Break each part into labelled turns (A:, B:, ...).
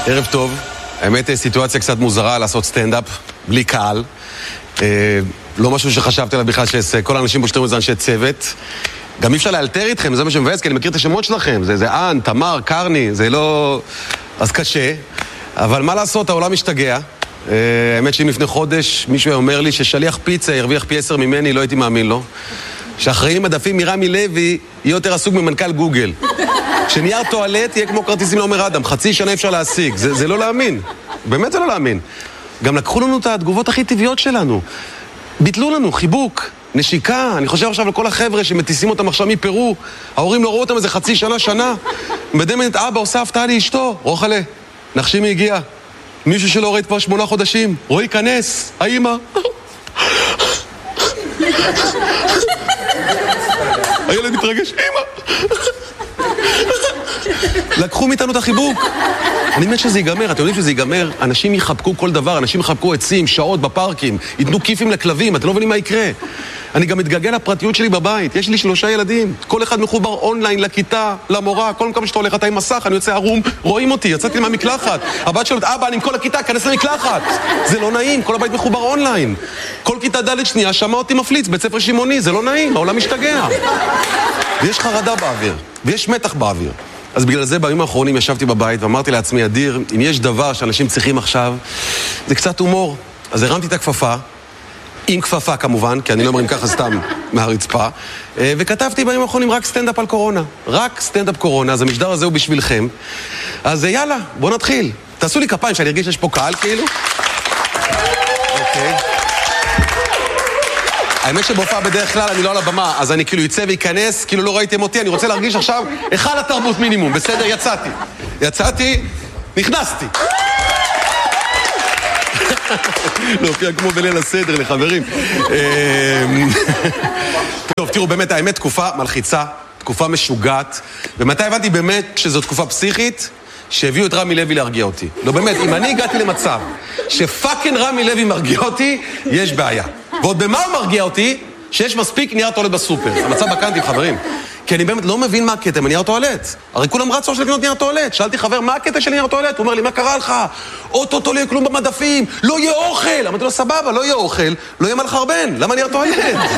A: ערב טוב. האמת, סיטואציה קצת מוזרה לעשות סטנדאפ, בלי קהל. לא משהו שחשבתי עליו בכלל שכל האנשים בושתרים את זה אנשי צוות. גם אי אפשר לאלתר איתכם, זה מה שמבאס, כי אני מכיר את השמות שלכם. זה אן, תמר, קרני, זה לא... אז קשה. אבל מה לעשות, העולם משתגע. האמת שאם לפני חודש מישהו אומר לי ששליח פיצה ירוויח פי 10 ממני, לא הייתי מאמין לו. שאחראי מדפים מרמי לוי יהיה יותר עסוק ממנכ"ל גוגל. שנייר טואלט יהיה כמו כרטיסים לעומר אדם, חצי שנה אפשר להשיג. זה לא להאמין. באמת זה לא להאמין. גם לקחו לנו את התגובות הכי טבעיות שלנו. ביטלו לנו חיבוק, נשיקה. אני חושב עכשיו לכל החבר'ה שמטיסים אותם עכשיו מפרו. ההורים לא ראו אותם איזה חצי שנה. מדמנת אבא עושה הפתעה לאשתו. רוחלה, נחשי מי הגיע. מישהו שלא ראית כבר 8 חודשים. רואי כנס, האמא. הילד מתרגש, אמא. לקחו מאיתנו את החיבוק. אני מת שזה ייגמר, אתם יודעים שזה ייגמר. אנשים יחבקו כל דבר, אנשים יחבקו עצים, שעות בפארקים, ייתנו כיפים לכלבים, אתם לא מבינים מה יקרה. אני גם מתגלגל לפרטיות שלי בבית, יש לי 3 ילדים, כל אחד מחובר אונליין לכיתה, למורה, כל מקום שאתה הולך, אתה עם מסך, אני יוצא ערום, רואים אותי, יצאתי מהמקלחת. הבת שואלת, אבא, אני עם כל הכיתה, כנס למקלחת. זה לא נעים, כל הבית מחובר אונליין. כל כיתה ד' שנייה שמע אותי מפליץ, בית ספר שימוני, זה לא נעים, העולם משתגע. ויש חרדה באוויר, ויש מתח באוויר. אז בגלל זה בימים האחרונים ישבתי בבית ואמרתי לעצמי, אדיר, אם יש דבר שאנשים צריכים עכשיו, זה קצת הומור. אז הרמתי את הכפפה, עם כפפה כמובן, כי אני לא אומרים ככה סתם מהרצפה, וכתבתי בימים האחרונים רק סטנדאפ על קורונה. רק סטנדאפ קורונה, אז המשדר הזה הוא בשבילכם. אז יאללה, בואו נתחיל. תעשו לי כפיים שאני ארגיש שיש פה קהל כאילו. אוקיי. האמת שבהופעה בדרך כלל אני לא על הבמה, אז אני כאילו יצא ויכנס, כאילו לא ראיתם אותי, אני רוצה להרגיש עכשיו היכל התרבות מינימום, בסדר? יצאתי, נכנסתי. להופיע כמו בליל הסדר לחברים. טוב, תראו, באמת, האמת, תקופה מלחיצה, תקופה משוגעת, ומתי הבנתי באמת שזו תקופה פסיכית? שהביאו את רמי לוי להרגיע אותי. לא באמת, אם אני הגעתי למצב שפאקינג רמי לוי מרגיע אותי, יש בעיה. ועוד במה הוא מרגיע אותי? שיש מספיק נייר טואלט בסופר. המצב בקנטים, חברים. כי אני באמת לא מבין מה הקטע מנייר טואלט. הרי כולם רצו לקנות נייר טואלט. שאלתי חבר, מה הקטע של נייר טואלט? הוא אומר לי, מה קרה לך? אוטוטו לא יהיה כלום במדפים, לא יהיה אוכל. אמרתי לו, סבבה, לא יהיה אוכל, לא יהיה מה לחרבן. למה נייר טואלט?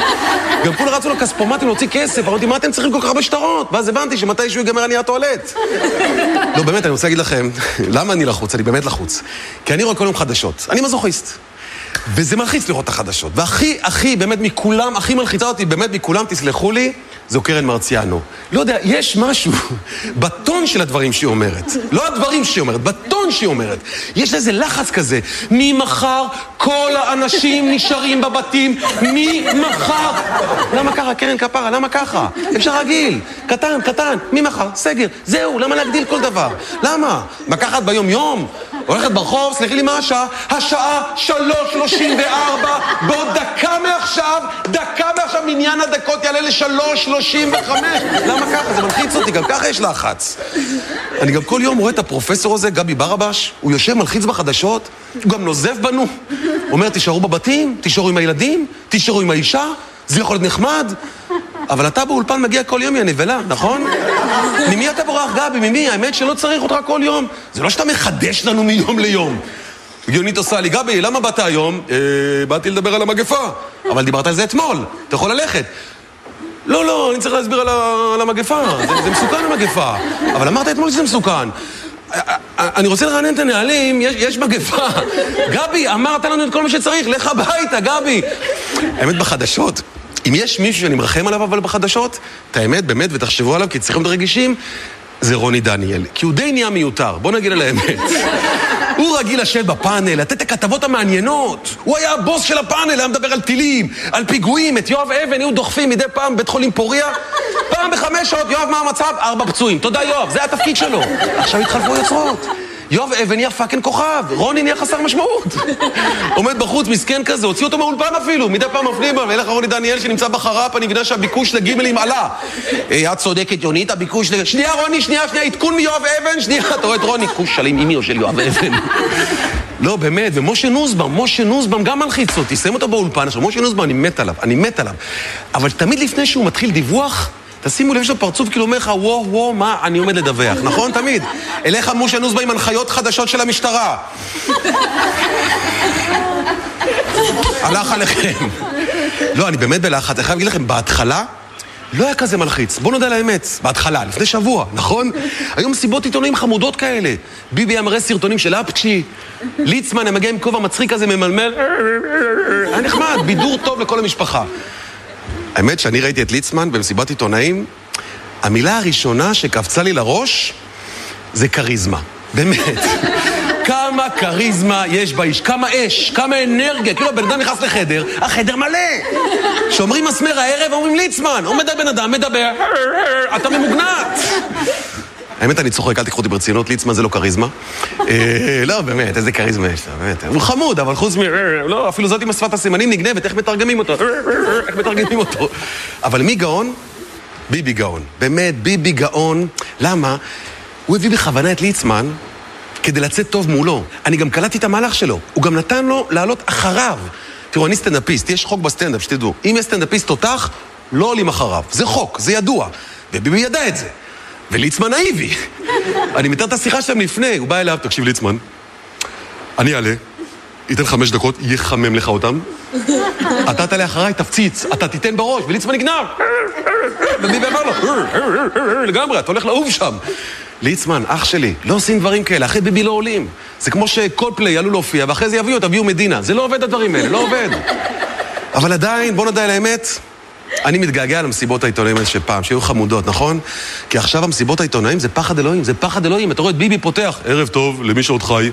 A: גם כולם רצו לכספומטים להוציא כסף. אמרתי, מה אתם צריכים כל כך הרבה שטרות? ואז הבנתי שמתישהו ייגמר הנייר טואלט. לא, באמת, אני רוצה להגיד לכם, למה אני לחוץ? אני באמת לחוץ. כי אני רואה כל יום חדשות. אני מזוכיסט. וזה מלחיץ לראות את החדשות. והכי, באמת מכולם, הכי מלחיצה אותי, באמת מכולם, תסלחו לי, זו קרן מרציאנו. לא יודע, יש משהו בטון של הדברים שהיא אומרת. לא הדברים שהיא אומרת, בטון שהיא אומרת. יש איזה לחץ כזה. ממחר כל האנשים נשארים בבתים. ממחר. למה ככה, קרן כפרה? למה ככה? אפשר רגיל. קטן. ממחר, סגר. זהו, למה להגדיל כל דבר? למה? מקחת ביום יום? הולכת ברחוב, סליחי לי מה השעה? השעה 3:34, בעוד דקה מעכשיו, מניין הדקות יעלה ל3:35. למה ככה? זה מלחיץ אותי, גם ככה יש לחץ. אני גם כל יום רואה את הפרופסור הזה, גבי ברבש, הוא יושב מלחיץ בחדשות, הוא גם נוזף בנו. אומר, תישארו בבתים, תישארו עם הילדים, תישארו עם האישה, זה יכול להיות נחמד. אבל אתה באולפן מגיע כל יום, יא נבלה, נכון? ממי אתה בורח, גבי? ממי? האמת שלא צריך אותך כל יום. זה לא שאתה מחדש לנו מיום ליום. גיונית עושה לי, גבי, למה באת היום? באתי לדבר על המגפה. אבל דיברת על זה אתמול, אתה יכול ללכת. לא, אני צריך להסביר על המגפה. זה מסוכן המגפה. אבל אמרת אתמול שזה מסוכן. אני רוצה לרענן את הנהלים, יש מגפה. גבי, אמרת לנו את כל מה שצריך, לך הביתה, גבי. האמת בחדשות, אם יש מישהו שאני מרחם עליו אבל בחדשות, את האמת, באמת, ותחשבו עליו, כי צריכים להיות רגישים, זה רוני דניאל. כי הוא די נהיה מיותר, בוא נגיד על האמת. הוא רגיל לשבת בפאנל, לתת את הכתבות המעניינות. הוא היה הבוס של הפאנל, היה מדבר על טילים, על פיגועים, את יואב אבן, היו דוחפים מדי פעם בית חולים פוריה. פעם ב5 שעות, יואב, מה המצב? 4 פצועים. תודה יואב, זה התפקיד שלו. עכשיו התחלפו יוצרות. יואב אבן נהיה פאקינג כוכב, רוני נהיה חסר משמעות. עומד בחוץ, מסכן כזה, הוציא אותו מהאולפן אפילו, מדי פעם מפנים בו, ואילך רוני דניאל שנמצא בחרף, אני מבינה שהביקוש לגימלים עלה. את צודקת יונית, הביקוש שנייה רוני, שנייה, עדכון מיואב אבן, שנייה, אתה רואה את רוני, כוש שלים אימי או של יואב אבן. לא, באמת, ומשה נוסבאום גם מלחיץ אותי, שמים אותו באולפן, עכשיו, משה נוסבאום, אני מת עליו. אבל תמיד לפני שהוא מתחיל דיווח, תשימו לב שפרצוף כאילו אומר לך, וואו, מה אני עומד לדווח, נכון? תמיד. אליך מושה נוסבא עם הנחיות חדשות של המשטרה. הלך עליכם. לא, אני באמת בלחץ. אני חייב להגיד לכם, בהתחלה לא היה כזה מלחיץ. בואו נודע על האמת. בהתחלה, לפני שבוע, נכון? היו מסיבות עיתונאים חמודות כאלה. ביבי היה מראה סרטונים של אפצ'י. ליצמן היה מגיע עם כובע מצחיק כזה ממלמל. היה נחמד, בידור טוב לכל המשפחה. האמת שאני ראיתי את ליצמן במסיבת עיתונאים, המילה הראשונה שקפצה לי לראש זה קריזמה. באמת. כמה קריזמה יש באיש, כמה אש, כמה אנרגיה. כאילו הבן אדם נכנס לחדר, החדר מלא. שאומרים מסמר הערב, אומרים ליצמן. עומד הבן אדם, מדבר, אתה ממוגנת. האמת, אני צוחק, אל תיקחו אותי ברצינות, ליצמן זה לא קריזמה. לא, באמת, איזה קריזמה יש לה, באמת. הוא חמוד, אבל חוץ לא, אפילו זאת עם השפת הסימנים נגנבת, איך מתרגמים אותו? איך מתרגמים אותו? אבל מי גאון? ביבי גאון. באמת, ביבי גאון. למה? הוא הביא בכוונה את ליצמן כדי לצאת טוב מולו. אני גם קלטתי את המהלך שלו. הוא גם נתן לו לעלות אחריו. תראו, אני סטנדאפיסט, יש חוק בסטנדאפ, שתדעו. אם יש סטנדאפיסט תותח, לא עולים אחריו. זה חוק, זה ידוע. וביבי ידע את זה. וליצמן נאיבי. אני מתאר את השיחה שלהם לפני, הוא בא אליו, תקשיב ליצמן, אני אעלה, ייתן 5 דקות, יחמם לך אותם, אתה תעלה אחריי, תפציץ, אתה תיתן בראש, וליצמן נגנב. וביבי אמר לו, לגמרי, אתה הולך לעוף שם. ליצמן, אח שלי, לא עושים דברים כאלה, אחרי ביבי לא עולים. זה כמו שקולפליי יעלו להופיע, ואחרי זה יביאו מדינה. זה לא עובד הדברים האלה, לא עובד. אבל עדיין, בוא נדע על האמת, אני מתגעגע למסיבות העיתונאים האלה שפעם, שהיו חמודות, נכון? כי עכשיו המסיבות העיתונאים זה פחד אלוהים, זה פחד אלוהים. אתה רואה את ביבי פותח, ערב טוב, למי שעוד חי.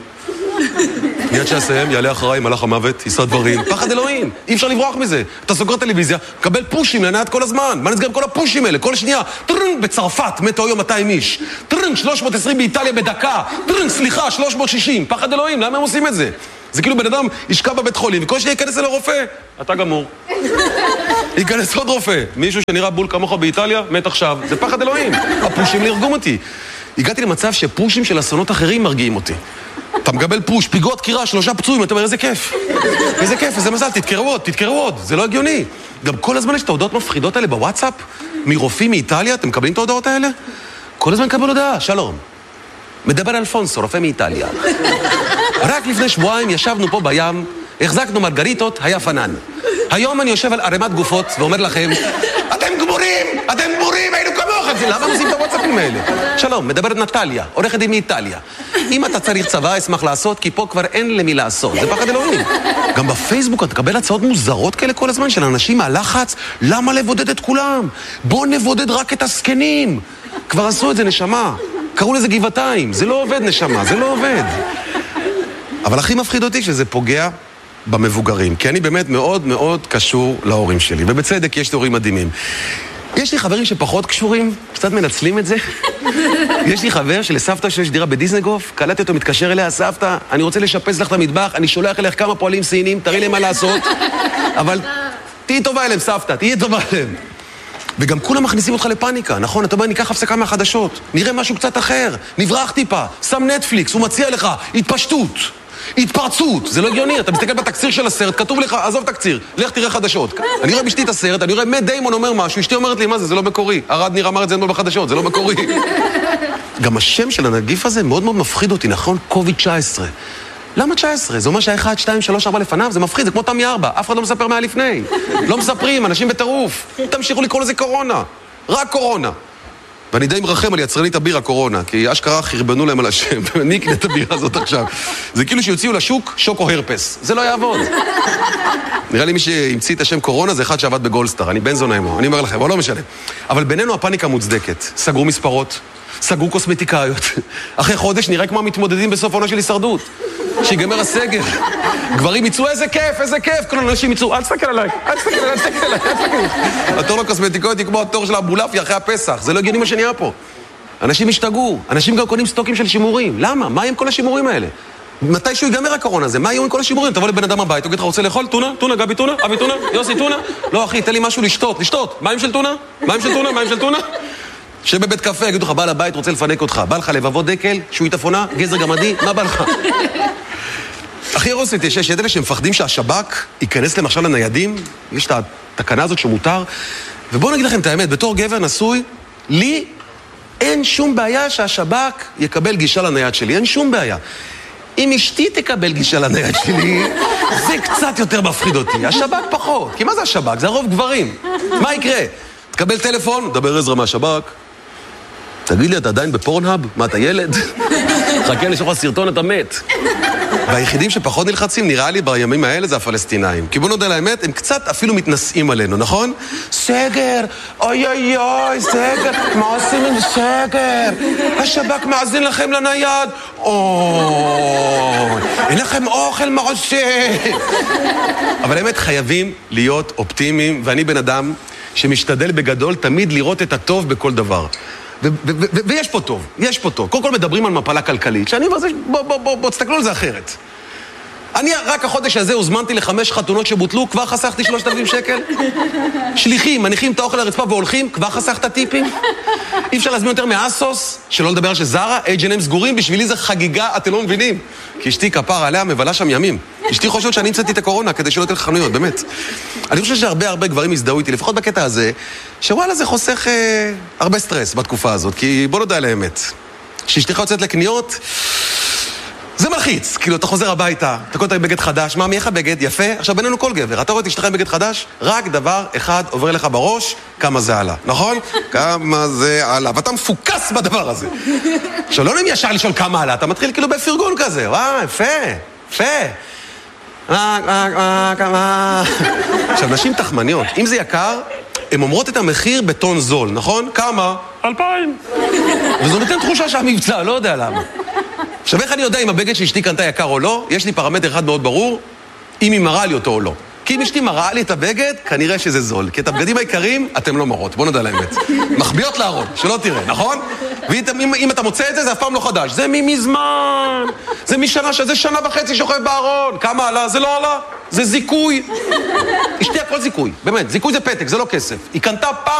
A: מיד שיסיים, יעלה אחריי, מלאך המוות, יישא דברים. פחד אלוהים, אי אפשר לברוח מזה. אתה סוגר טלוויזיה, קבל פושים לנעת כל הזמן. מה נסגר עם כל הפושים האלה? כל שנייה, טרנג בצרפת, מתו היום 200 איש. טרנג 320 באיטליה בדקה. טרנג, סליחה, 360. פחד אלוהים, למה הם עושים את זה? זה כאילו בן אדם ישכב בבית חולים, וכל שנייה ייכנס אל הרופא. אתה גמור. ייכנס עוד רופא. מישהו שנראה בול כמוך באיטליה, מת עכשיו. זה פחד אלוהים. הפושים להרגום אותי. הגעתי למצב שפושים של אסונות אחרים מרגיעים אותי. אתה מקבל פוש, פיגוע דקירה, 3 פצועים, אתה אומר, איזה כיף. איזה כיף, איזה מזל, תתקראו עוד. זה לא הגיוני. גם כל הזמן יש את ההודעות מפחידות האלה בוואטסאפ, מרופאים מאיטליה, אתם מקבלים את ההודעות האלה? כל הזמן קבל הודעה, שלום. מדבר אלפונסו, רופא מאיטליה. רק לפני שבועיים ישבנו פה בים, החזקנו מרגריטות, היה פנן. היום אני יושב על ערימת גופות ואומר לכם, אתם גמורים, היינו כמוכם. למה עושים את הוואטסאפים האלה? שלום, מדברת נטליה, עורכת דין מאיטליה. אם אתה צריך צבא, אשמח לעשות, כי פה כבר אין למי לעשות. זה פחד אלוהים. גם בפייסבוק אתה תקבל הצעות מוזרות כאלה כל הזמן של אנשים מהלחץ, למה לבודד את כולם? בוא נבודד רק את הסקנים. כבר עשו את זה, נשמה. קראו לזה גבעתיים. זה לא עובד, נשמה, זה לא עובד. אבל הכי מפחיד אותי שזה פוגע במבוגרים, כי אני באמת מאוד מאוד קשור להורים שלי, ובצדק יש לי הורים מדהימים. יש לי חברים שפחות קשורים, קצת מנצלים את זה. יש לי חבר שלסבתא שיש דירה בדיזנגוף, קלטתי אותו, מתקשר אליה, סבתא, אני רוצה לשפץ לך את המטבח, אני שולח אליך כמה פועלים סינים, תראי להם מה לעשות, אבל תהיי טובה אליהם, סבתא, תהיי טובה אליהם. וגם כולם מכניסים אותך לפאניקה, נכון? אתה אומר, ניקח הפסקה מהחדשות, נראה משהו קצת אחר, נברח טיפה, שם נטפליקס, הוא מציע לך, התפרצות, זה לא הגיוני, אתה מסתכל בתקציר של הסרט, כתוב לך, עזוב תקציר, לך תראה חדשות. אני רואה בשתי את הסרט, אני רואה מאט דיימון אומר משהו, אשתי אומרת לי, מה זה? זה לא מקורי. ארד ניר אמר את זה אתמול בחדשות, זה לא מקורי. גם השם של הנגיף הזה מאוד מאוד מפחיד אותי, נכון? COVID-19. למה 19? זה אומר שה1, 2, 3, 4 לפניו, זה מפחיד, זה כמו תמי 4, אף אחד לא מספר מה לפני. לא מספרים, אנשים בטירוף. תמשיכו לקרוא לזה קורונה. רק קורונה. ואני די מרחם על יצרנית הבירה קורונה, כי אשכרה חרבנו להם על השם, ומי יקנה את הבירה הזאת עכשיו? זה כאילו שיוציאו לשוק שוקו הרפס, זה לא יעבוד. נראה לי מי שהמציא את השם קורונה זה אחד שעבד בגולדסטאר, אני בן זונה עמו, אני אומר לכם, אבל לא משנה. אבל בינינו הפאניקה מוצדקת, סגרו מספרות, סגרו קוסמטיקאיות, אחרי חודש נראה כמו המתמודדים בסוף העונה של הישרדות, שיגמר הסגר, גברים יצאו איזה כיף, כל האנשים יצאו, אל תסתכל עליי, התור לקוסמטיקאיות היא כמו התור של האבולעפיה אחרי הפסח, זה לא הגיוני מה שנהיה פה. אנשים השתגעו, אנשים גם קונים סטוקים של שימורים, למה? מה עם כל השימורים האלה? מתי שהוא ייגמר הקורונה הזה? מה יהיו עם כל השימורים? תבוא לבן אדם הבית, תגיד לך, רוצה לאכול? טונה, גבי טונה, אבי טונה, יוסי טונה? לא אחי, תן לי משהו לשתות, מים של טונה? שבבית קפה יגידו לך, בעל הבית רוצה לפנק אותך, בא לך לבבות דקל, שועית אפונה, גזר גמדי, מה בא לך? הכי רוסית יש את אלה שמפחדים שהשב"כ ייכנס להם עכשיו לניידים, יש את התקנה הזאת שמותר, ובואו נגיד לכם את האמת, בתור גבר נשוי, לי אין שום בעיה שהשב"כ יקבל גישה לנייד שלי, אין שום בעיה. אם אשתי תקבל גישה לנייד שלי, זה קצת יותר מפחיד אותי. השב"כ פחות. כי מה זה השב"כ? זה הרוב גברים. מה יקרה? תקבל טלפון, דבר עזרא מהשב"כ. תגיד לי, אתה עדיין בפורנהאב? מה, אתה ילד? חכה לשלוח סרטון, אתה מת. והיחידים שפחות נלחצים, נראה לי בימים האלה, זה הפלסטינאים. כי בוא נודע לאמת, הם קצת אפילו מתנשאים עלינו, נכון? סגר, אוי אוי אוי, סגר, מה עושים עם סגר? השב"כ מאזין לכם לנייד. אוי, אין לכם אוכל, מה עושה? אבל האמת, חייבים להיות אופטימיים, ואני בן אדם שמשתדל בגדול תמיד לראות את הטוב בכל דבר. ויש פה טוב, יש פה טוב. קודם כל מדברים על מפלה כלכלית, שאני אומר, בוא תסתכלו על זה אחרת. אני רק החודש הזה הוזמנתי ל5 חתונות שבוטלו, כבר חסכתי 3,000 שקל. שליחים, מניחים את האוכל לרצפה והולכים, כבר חסכת טיפים. אי אפשר להזמין יותר מאסוס, שלא לדבר שזרה, H&M סגורים, בשבילי זה חגיגה, אתם לא מבינים. כי אשתי כפר עליה מבלה שם ימים. אשתי חושבת שאני המצאתי את הקורונה כדי שלא תלך חנויות, באמת. אני חושב שהרבה גברים הזדהו איתי, לפחות בקטע הזה, שוואלה זה חוסך הרבה סטרס בתקופה הזאת, כי בוא נודע לאמת. כשאשתך יוצאת לקניות, זה מלחיץ, כאילו אתה חוזר הביתה, אתה קודם עם בגד חדש, מה, מי איך הבגד? יפה? עכשיו בינינו כל גבר, אתה רואה את אשתך עם בגד חדש, רק דבר אחד עובר לך בראש, כמה זה עלה, נכון? כמה זה עלה, ואתה מפוקס בדבר הזה. עכשיו לא נעים ישר לשאול כמה עלה, אתה מתחיל כאילו בפרגון כזה, וואו, יפה, יפה. עכשיו, נשים תחמניות, אם זה יקר, הן אומרות את המחיר בטון זול, נכון? כמה? 2,000. וזו נותן תחושה שהמבצע, לא יודע למה. עכשיו, איך אני יודע אם הבגד שאשתי קנתה יקר או לא? יש לי פרמטר אחד מאוד ברור, אם היא מראה לי אותו או לא. כי אם אשתי מראה לי את הבגד, כנראה שזה זול. כי את הבגדים העיקריים, אתם לא מראות. בואו נדע לאמת. מחביאות לארון, שלא תראה, נכון? ואם אתה מוצא את זה, זה אף פעם לא חדש. זה מזמן. זה משנה, שזה 1.5 שנה שוכב בארון. כמה עלה? זה לא עלה. זה זיכוי. אשתי הכל זיכוי. באמת, זיכוי זה פתק, זה לא כסף. היא קנתה פעם